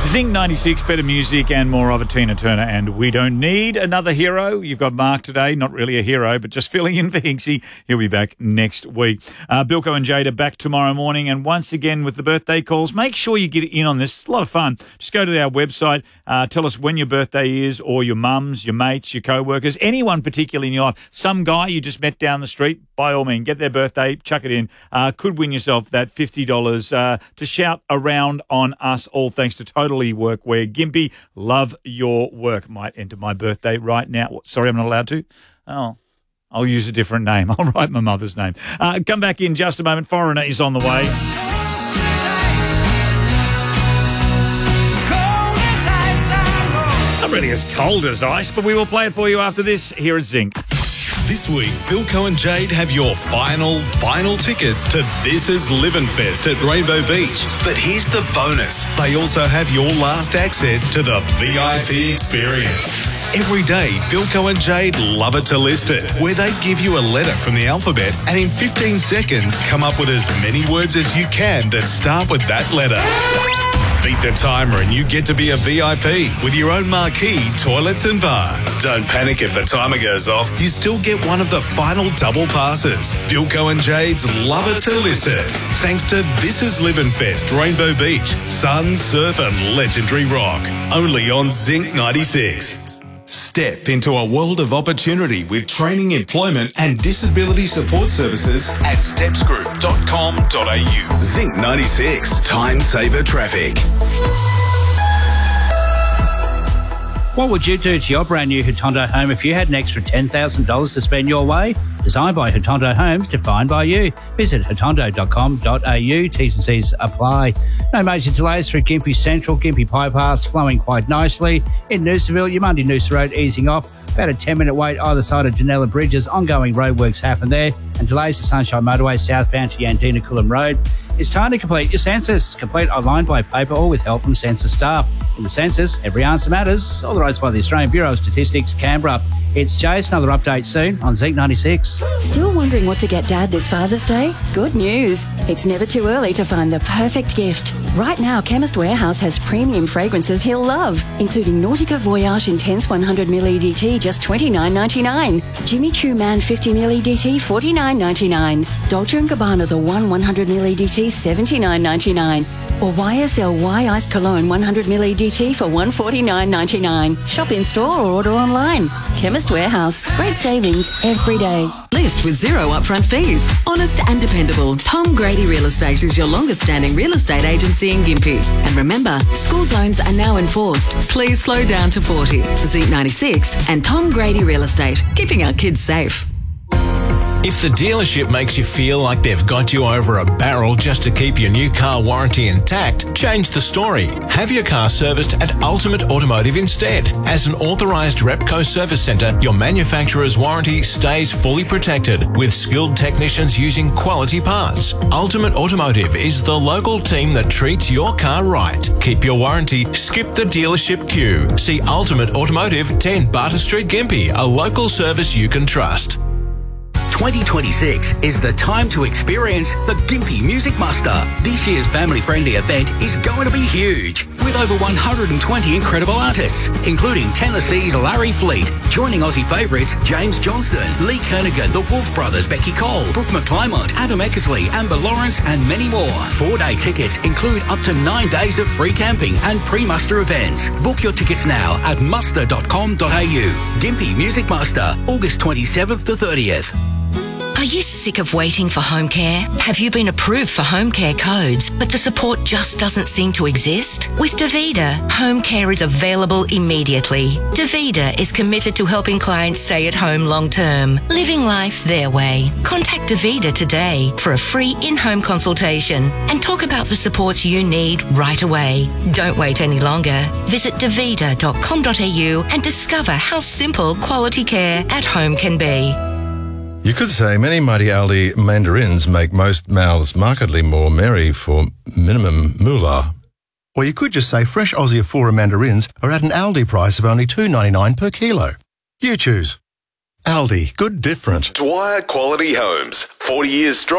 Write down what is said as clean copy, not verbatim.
Zinc 96, better music and more of it. Tina Turner and We Don't Need Another Hero. You've got Mark today, not really a hero, but just filling in for Hinksy. He'll be back next week. Bilko and Jade are back tomorrow morning, and once again with the birthday calls, make sure you get in on this. It's a lot of fun. Just go to our website, tell us when your birthday is, or your mums, your mates, your co-workers, anyone particularly in your life. Some guy you just met down the street, by all means, get their birthday, chuck it in. Could win yourself that $50 to shout around on us, all thanks to Totally Workwear. Gympie, love your work. Might enter my birthday right now. Sorry, I'm not allowed to. Oh, I'll use a different name. I'll write my mother's name. Come back in just a moment. Foreigner is on the way. Not really as cold as ice, but we will play it for you after this here at Zinc. This week, Bilko and Jade have your final tickets to This Is Livin' Fest at Rainbow Beach. But here's the bonus. They also have your last access to the VIP experience. Every day, Bilko and Jade love it to list it, where they give you a letter from the alphabet and in 15 seconds come up with as many words as you can that start with that letter. Beat the timer and you get to be a VIP with your own marquee, toilets and bar. Don't panic if the timer goes off. You still get one of the final double passes. Bilko and Jade's Love It to List It. Thanks to This Is Livin' Fest, Rainbow Beach, sun, surf and legendary rock. Only on Zinc 96. Step into a world of opportunity with training, employment and disability support services at stepsgroup.com.au. Zinc 96, time saver traffic. What would you do to your brand new Hotondo home if you had an extra $10,000 to spend your way? Designed by Hotondo Homes, defined by you. Visit hotondo.com.au. T's and C's apply. No major delays through Gympie Central, Gympie Bypass flowing quite nicely. In Noosaville, your Monday Noosa Road easing off. About a 10-minute wait either side of Janella Bridges. Ongoing roadworks happen there. And delays to Sunshine Motorway southbound to Yandina Coolum Road. It's time to complete your census. Complete online by paper or with help from census staff. In the census, every answer matters. Authorised by the Australian Bureau of Statistics, Canberra. It's Jace. Another update soon on Zinc 96. Still wondering what to get Dad this Father's Day? Good news. It's never too early to find the perfect gift. Right now, Chemist Warehouse has premium fragrances he'll love, including Nautica Voyage Intense 100ml EDT, just $29.99. Jimmy Choo Man 50ml EDT, $49.99. Dolce & Gabbana The One 100ml EDT, $79.99. Or YSL Iced Cologne 100ml EDT for $149.99. Shop in store or order online. Chemist Warehouse. Great savings every day. List with zero upfront fees. Honest and dependable. Tom Grady Real Estate is your longest standing real estate agency in Gympie. And remember, school zones are now enforced. Please slow down to 40. Zinc 96 and Tom Grady Real Estate. Keeping our kids safe. If the dealership makes you feel like they've got you over a barrel just to keep your new car warranty intact, change the story. Have your car serviced at Ultimate Automotive instead. As an authorised Repco service centre, your manufacturer's warranty stays fully protected with skilled technicians using quality parts. Ultimate Automotive is the local team that treats your car right. Keep your warranty, skip the dealership queue. See Ultimate Automotive, 10 Barter Street, Gympie, a local service you can trust. 2026 is the time to experience the Gympie Music Muster. This year's family-friendly event is going to be huge, with over 120 incredible artists, including Tennessee's Larry Fleet, joining Aussie favourites James Johnston, Lee Kernaghan, the Wolf Brothers, Becky Cole, Brooke McClymont, Adam Eckersley, Amber Lawrence and many more. 4-day tickets include up to 9 days of free camping and pre-muster events. Book your tickets now at muster.com.au. Gympie Music Muster, August 27th to 30th. Are you sick of waiting for home care? Have you been approved for home care codes, but the support just doesn't seem to exist? With Davida, home care is available immediately. Davida is committed to helping clients stay at home long term, living life their way. Contact Davida today for a free in-home consultation and talk about the supports you need right away. Don't wait any longer. Visit davida.com.au and discover how simple quality care at home can be. You could say many mighty Aldi mandarins make most mouths markedly more merry for minimum moolah. Or you could just say fresh Aussie Afura mandarins are at an Aldi price of only $2.99 per kilo. You choose. Aldi, good different. Dwyer Quality Homes, 40 years strong.